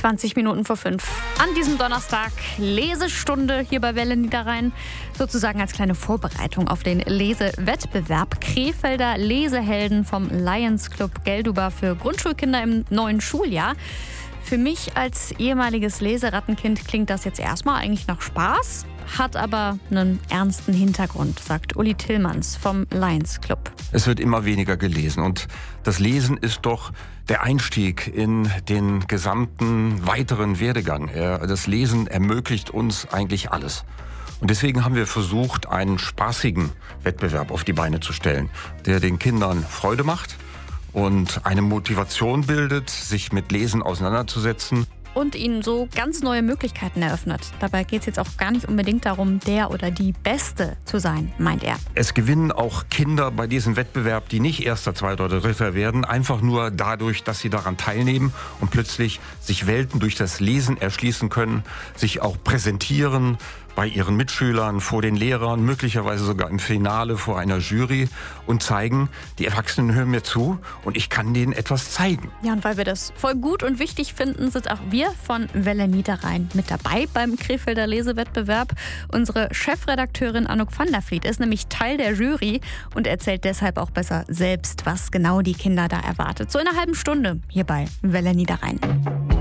20 Minuten vor 5. An diesem Donnerstag Lesestunde hier bei Welle Niederrhein. Sozusagen als kleine Vorbereitung auf den Lesewettbewerb. Krefelder Lesehelden vom Lions Club Gelduba für Grundschulkinder im neuen Schuljahr. Für mich als ehemaliges Leserattenkind klingt das jetzt erstmal eigentlich nach Spaß, hat aber einen ernsten Hintergrund, sagt Uli Tillmanns vom Lions Club. Es wird immer weniger gelesen und das Lesen ist doch der Einstieg in den gesamten weiteren Werdegang. Das Lesen ermöglicht uns eigentlich alles. Und deswegen haben wir versucht, einen spaßigen Wettbewerb auf die Beine zu stellen, der den Kindern Freude macht und eine Motivation bildet, sich mit Lesen auseinanderzusetzen. Und ihnen so ganz neue Möglichkeiten eröffnet. Dabei geht es jetzt auch gar nicht unbedingt darum, der oder die Beste zu sein, meint er. Es gewinnen auch Kinder bei diesem Wettbewerb, die nicht Erster, Zweiter oder Dritter werden, einfach nur dadurch, dass sie daran teilnehmen und plötzlich sich Welten durch das Lesen erschließen können, sich auch präsentieren bei ihren Mitschülern, vor den Lehrern, möglicherweise sogar im Finale vor einer Jury und zeigen, die Erwachsenen hören mir zu und ich kann denen etwas zeigen. Ja, und weil wir das voll gut und wichtig finden, sind auch wir von Welle Niederrhein mit dabei beim Krefelder Lesewettbewerb. Unsere Chefredakteurin Anouk van der Vliet ist nämlich Teil der Jury und erzählt deshalb auch besser selbst, was genau die Kinder da erwartet. So in einer halben Stunde hier bei Welle Niederrhein.